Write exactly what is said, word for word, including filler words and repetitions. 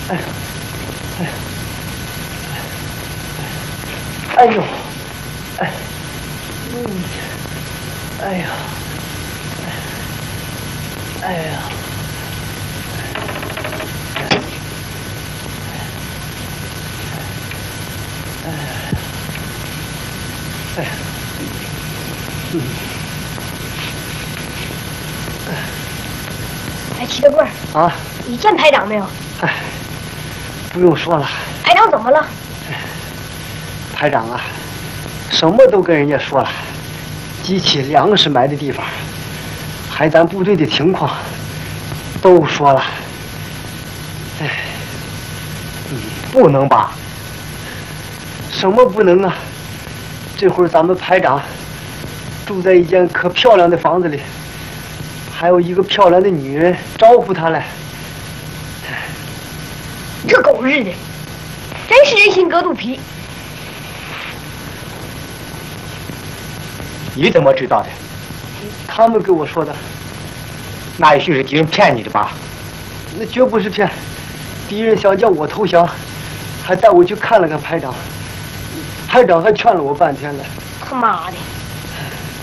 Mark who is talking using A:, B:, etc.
A: 哎，哎，哎呦，哎，嗯，哎呀，哎呀，哎，哎，嗯，
B: 哎，齐德贵
A: 啊，
B: 你见排长没有？
A: 哎，不用说了。
B: 排长怎么了？
A: 排长啊，什么都跟人家说了，机器粮食埋的地方，还咱部队的情况，都说了。哎，嗯，不能吧？什么不能啊？这会儿咱们排长住在一间可漂亮的房子里，还有一个漂亮的女人招呼他嘞。
B: 这狗日的，真是人心隔肚皮。
C: 你怎么知道的？
A: 他们跟我说的。
C: 那也许是敌人骗你的吧？
A: 那绝不是骗，敌人想叫我投降，还带我去看了看排长，排长还劝了我半天了。
B: 他妈的！